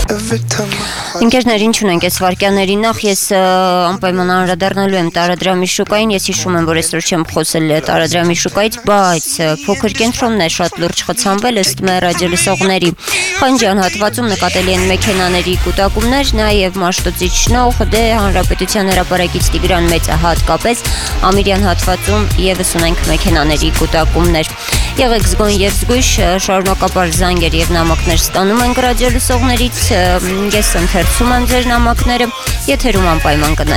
Ընկերներ, ինչ ունենք այս վարքյանների նախ ես անպայման անդրադառնալու եմ տարադրամի շուկային, ես հիշում եմ, որ այսօր չեմ խոսել տարադրամի շուկայից, բայց փոքր կենտրոններ շատ լուրջ խցանվել ըստ մեր ռադիոլսողների Խանջյան հատվածում նկատելի են մեքենաների կուտակումներ, նաև Մաշտոցի շնող, Հանրապետության հրապարակից Տիգրան Մեծը հատկապես Ամիրյան հատվածում եւս ունենք մեքենաների կուտակումներ։ Եղեք զգոն եւ զգույշ, շարունակապար զանգեր եւ նամակներ ստանում ենք ռադիոլսողներից, ես ընթերցում եմ ձեր նամակները, եթերում անպայման կնայ